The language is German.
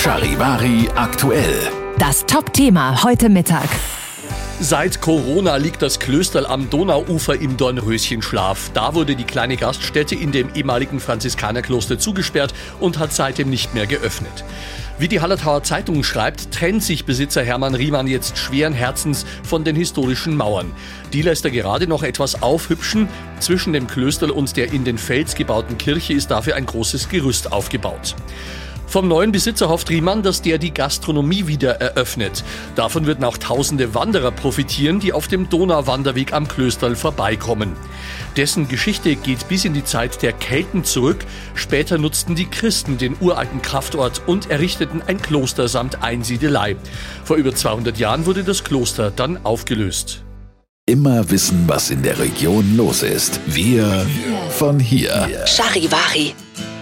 Charivari aktuell. Das Top-Thema heute Mittag. Seit Corona liegt das Klösterl am Donauufer im Dornröschenschlaf. Da wurde die kleine Gaststätte in dem ehemaligen Franziskanerkloster zugesperrt und hat seitdem nicht mehr geöffnet. Wie die Hallertauer Zeitung schreibt, trennt sich Besitzer Hermann Riemann jetzt schweren Herzens von den historischen Mauern. Die lässt er gerade noch etwas aufhübschen. Zwischen dem Klösterl und der in den Fels gebauten Kirche ist dafür ein großes Gerüst aufgebaut. Vom neuen Besitzer hofft Riemann, dass der die Gastronomie wieder eröffnet. Davon würden auch tausende Wanderer profitieren, die auf dem Donauwanderweg am Klösterl vorbeikommen. Dessen Geschichte geht bis in die Zeit der Kelten zurück. Später nutzten die Christen den uralten Kraftort und errichteten ein Kloster samt Einsiedelei. Vor über 200 Jahren wurde das Kloster dann aufgelöst. Immer wissen, was in der Region los ist. Wir von hier. Charivari.